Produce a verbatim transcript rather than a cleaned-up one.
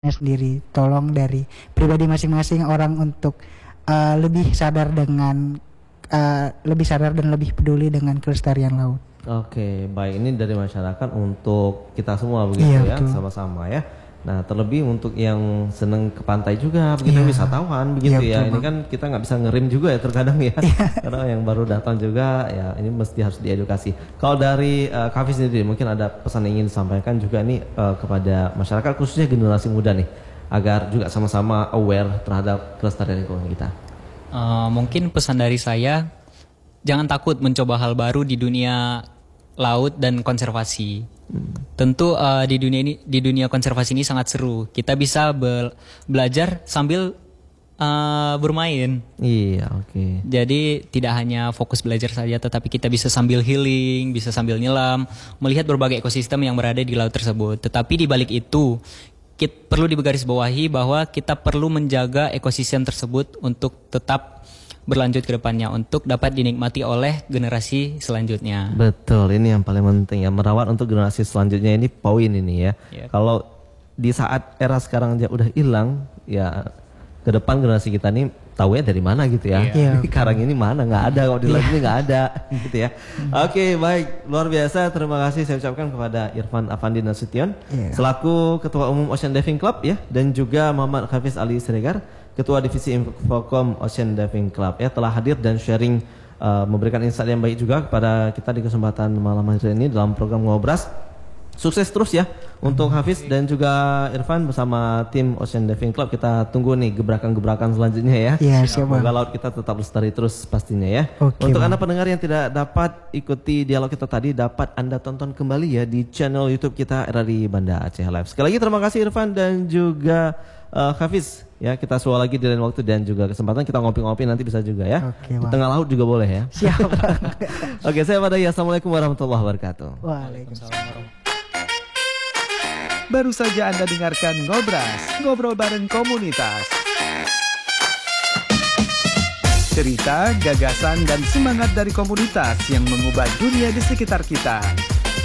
sendiri. Tolong dari pribadi masing-masing orang untuk uh, lebih sadar dengan uh, lebih sadar dan lebih peduli dengan kelestarian laut. Oke, baik, ini dari masyarakat untuk kita semua begitu iya, ya, betul. sama-sama ya. Nah, terlebih untuk yang seneng ke pantai juga, begitu iya. wisatawan begitu iya, ya. Ini kan kita nggak bisa ngerim juga ya terkadang ya, karena yang baru datang juga ya ini mesti harus diedukasi. Kalau dari uh, Kak Hafiz sendiri mungkin ada pesan yang ingin disampaikan juga nih uh, kepada masyarakat khususnya generasi muda nih, agar juga sama-sama aware terhadap kelestarian lingkungan kita. Uh, mungkin pesan dari saya, jangan takut mencoba hal baru di dunia laut dan konservasi. Hmm. Tentu uh, di dunia ini, di dunia konservasi ini sangat seru. Kita bisa be belajar sambil uh, bermain. Iya, oke. Okay. Jadi tidak hanya fokus belajar saja, tetapi kita bisa sambil healing, bisa sambil nyelam, melihat berbagai ekosistem yang berada di laut tersebut. Tetapi di balik itu, kita perlu digarisbawahi bahwa kita perlu menjaga ekosistem tersebut untuk tetap berlanjut ke depannya, untuk dapat dinikmati oleh generasi selanjutnya. Betul, ini yang paling penting ya, merawat untuk generasi selanjutnya, ini poin ini ya. Yeah. Kalau di saat era sekarang aja udah hilang, ya ke depan generasi kita nih tahu ya dari mana gitu ya. Yeah. Karang ini mana, nggak ada, kalau di laut ini nggak ada gitu ya. Oke, okay, baik, luar biasa, terima kasih saya ucapkan kepada Irfan Afandi Nasution yeah. selaku Ketua Umum Ocean Diving Club ya, dan juga Muhammad Hafiz Ali Siregar, Ketua Divisi Infocom Ocean Diving Club ya, telah hadir dan sharing uh, memberikan insight yang baik juga kepada kita di kesempatan malam hari ini dalam program Ngobras. Sukses terus ya untuk Hafiz dan juga Irfan bersama tim Ocean Diving Club. Kita tunggu nih gebrakan-gebrakan selanjutnya ya. Iya, siapa? Semoga laut kita tetap lestari terus pastinya ya. Oke, untuk bang. Anda pendengar yang tidak dapat ikuti dialog kita tadi, dapat Anda tonton kembali ya di channel YouTube kita R R I Banda Aceh Live. Sekali lagi terima kasih Irfan dan juga uh, Hafiz. Ya, kita suara lagi di lain waktu dan juga kesempatan kita ngopi-ngopi nanti bisa juga ya. Oke, di tengah laut juga boleh ya. Siap. Oke, saya Padai. Assalamualaikum warahmatullahi wabarakatuh. Waalaikumsalam. Baru saja Anda dengarkan Ngobras, ngobrol bareng komunitas. Cerita, gagasan, dan semangat dari komunitas yang mengubah dunia di sekitar kita.